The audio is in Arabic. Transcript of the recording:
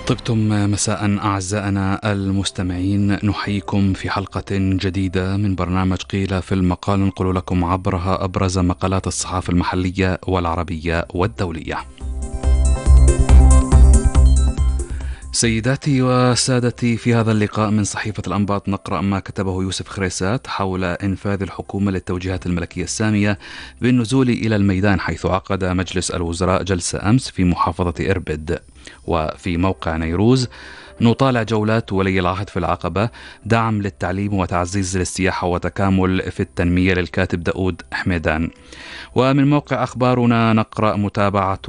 طبتم مساء أعزائنا المستمعين، نحييكم في حلقة جديدة من برنامج قيل في المقال، ننقل لكم عبرها أبرز مقالات الصحافة المحلية والعربية والدولية. سيداتي وسادتي، في هذا اللقاء من صحيفة الأنباط نقرأ ما كتبه يوسف خريسات حول إنفاذ الحكومة للتوجيهات الملكية السامية بالنزول إلى الميدان، حيث عقد مجلس الوزراء جلسة أمس في محافظة إربد. وفي موقع نيروز نطالع جولات ولي العهد في العقبة، دعم للتعليم وتعزيز للسياحة وتكامل في التنمية للكاتب داود حميدان. ومن موقع أخبارنا نقرأ متابعة